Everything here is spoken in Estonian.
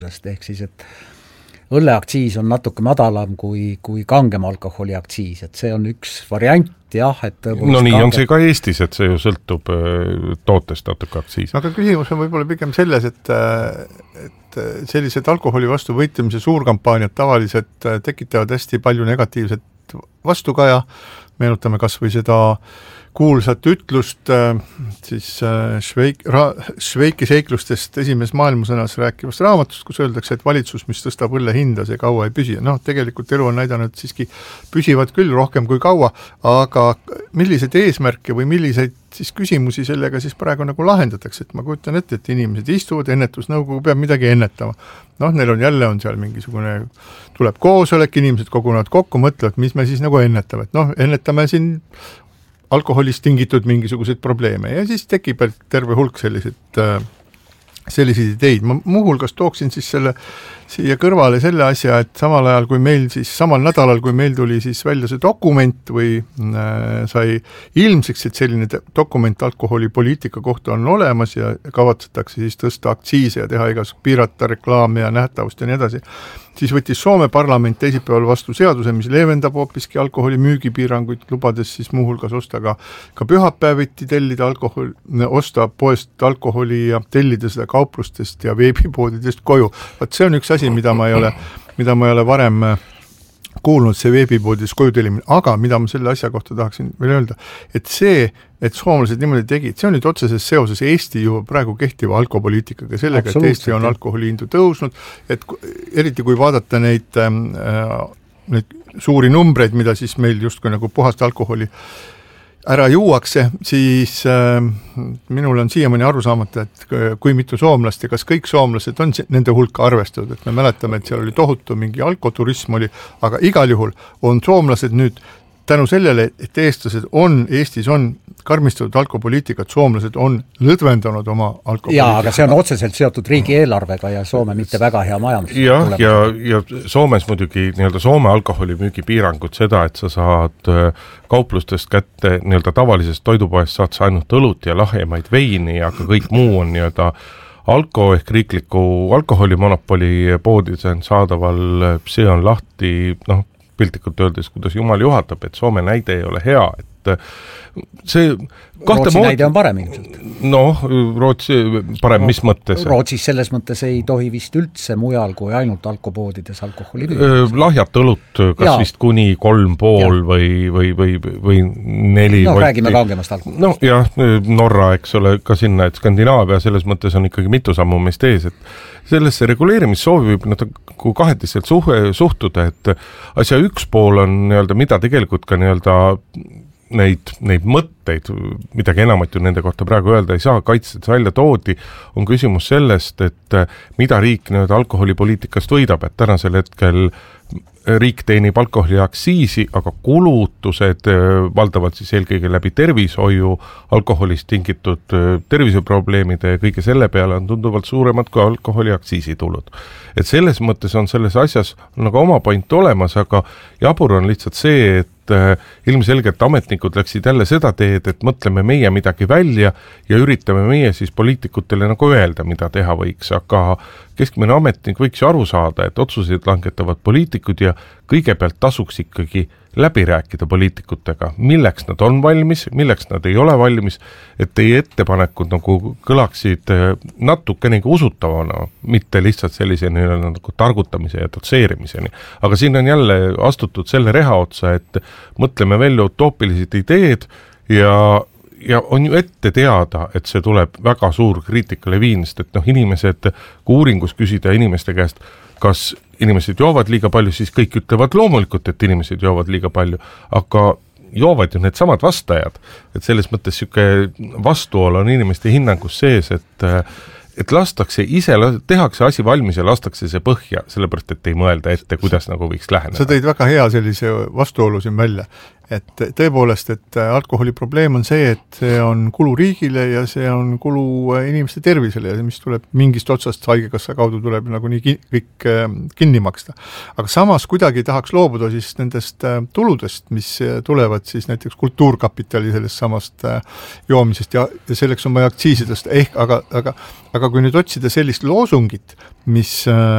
ehk siis, et õlleaktsiis on natuke madalam kui kangem alkoholi aktsiis, et see on üks variant, jah, et no nii on see ka Eestis, et see ju sõltub tootest natuke aktsiis. Aga küsimus on võib-olla pigem selles, et sellised alkoholi vastu võitlemise suurkampaaniad tavaliselt tekitavad hästi palju negatiivset vastukaja, meenutame kas või seda kuulsat ütlust siis Šveiki seiklustest esimeses maailmasõnas rääkivast raamatust, kus öeldakse, et valitsus, mis tõstab õlle hinda, see kaua ei püsi. Tegelikult elu on näidanud siiski püsivad küll rohkem kui kaua, aga milliseid eesmärke või milliseid siis küsimusi sellega siis praegu nagu lahendatakse, et ma kujutan ette, et inimesed istuvad, ennetusnõukogu peab midagi ennetama. Neil on seal mingisugune, tuleb koosolek, inimesed kogunevad kokku, mõtlevad, mis me siis nagu ennetame, et ennetame siin alkoholist tingitud mingisuguseid probleeme ja siis tekib terve hulk selliseid ideid. Ma muuhulgas tooksin siis siia kõrvale selle asja, et samal ajal kui meil siis, samal nädalal, kui meil tuli siis välja see dokument või sai ilmseks, et selline dokument alkoholipoliitika kohta on olemas ja kavatsetakse siis tõsta aktsiise ja teha igas piirata reklaami ja nähtavust ja nii edasi, siis võttis Soome parlament teisipäeval vastu seaduse, mis leevendab hoopiski alkoholi müügipiiranguid, lubades siis muuhulgas osta ka pühapäeviti tellida alkohol, osta poest alkoholi ja tellida seda kauplustest ja veebipoodidest koju. Vaat see on üks asi, mida ma ei ole varem kuulnud, see veebipoodidest koju tellimine, aga mida ma selle asja kohta tahaksin veel öelda, et see, et soomlased niimoodi tegid, see on nüüd otseses seoses Eesti juba praegu kehtiva alkopoliitikaga, sellega, et Eesti on alkoholihindu tõusnud, et eriti kui vaadata neid suuri numbreid, mida siis meil justkui nagu puhast alkoholi ära juuakse, siis minul on siiamaani aru saamata, et kui mitu soomlast ja kas kõik soomlased on nende hulka arvestatud, et me mäletame, et seal oli tohutu mingi alkoturism oli, aga igal juhul on soomlased nüüd tänu sellele, et eestlased Eestis on karmistatud alkopoliitikat, soomlased on lõdvendanud oma alkopoliitikat. Jaa, aga see on otseselt seotud riigieelarvega ja Soome mitte väga hea majandus. Ja Soomes muidugi Soome alkoholimüügi piirangud seda, et sa saad kauplustest kätte tavalisest toidupoest saad sa ainult õlut ja lahjemaid veini, aga kõik muu on alko ehk riikliku alkoholimonopoli poodides on saadaval, see on lahti, piltlikult öeldes, kuidas jumal juhatab, et Soome näide ei ole hea, et see Rootsi näide on parem ilmselt. Rootsi parem mis mõttes? Rootsis selles mõttes ei tohi vist üldse mujal kui ainult alkopoodides alkoholi lahjat õlut, kas vist kuni 3,5 või 4 räägime kangemast alkoholist. Norra, eks ole, ka sinna, et Skandinaavia selles mõttes on ikkagi mitu sammu meist ees, et sellesse reguleerimissoovi võib kui kahetiselt suhtuda, et asja üks pool on mida tegelikult ka neid mõtteid, midagi enamat ju nende kohta praegu öelda ei saa, kaitsed välja toodi, on küsimus sellest, et mida riik alkoholipoliitikast võidab, et tänasel hetkel riik teenib alkoholiaktsiisi, aga kulutused valdavad siis eelkõige läbi tervishoiu, alkoholist tingitud terviseprobleemide ja kõige selle peale on tunduvalt suuremad kui alkoholiaktsiisi tulud. Et selles mõttes on selles asjas oma point olemas, aga jabur on lihtsalt see, et ilmselgelt ametnikud läksid jälle seda teed, et mõtleme meie midagi välja ja üritame meie siis poliitikutele öelda, mida teha võiks, aga keskmine ametnik võiks ju aru saada, et otsuseid langetavad poliitikud ja kõigepealt tasuks ikkagi läbi rääkida poliitikutega, milleks nad on valmis, milleks nad ei ole valmis, et teie ettepanekud kõlaksid natukenegi usutavana, mitte lihtsalt sellise targutamise ja dotseerimiseni. Aga siin on jälle astutud selle reha otsa, et mõtleme välja utoopilised ideed ja on ju ette teada, et see tuleb väga suur kriitikaleviin, sest et inimesed, kui uuringus küsida inimeste käest, kas inimesed joovad liiga palju, siis kõik ütlevad loomulikult, et inimesed joovad liiga palju, aga joovad ju need samad vastajad. Et selles mõttes siuke vastuol on inimeste hinnangus sees, et lastakse ise, tehakse asi valmis ja lastakse see põhja, sellepärast, et ei mõelda ette, kuidas võiks läheneda. Sa tõid väga hea sellise vastuolu siin välja, et tõepoolest, et alkoholi probleem on see, et see on kulu riigile ja see on kulu inimeste tervisele ja mis tuleb mingist otsast haigekassa kaudu tuleb nagunii kõik kinni maksta. Aga samas kuidagi tahaks loobuda siis nendest tuludest, mis tulevad siis näiteks kultuurkapitali sellest samast joomisest ja selleks on vaja aktsiisidest, aga kui nüüd otsida sellist loosungit, mis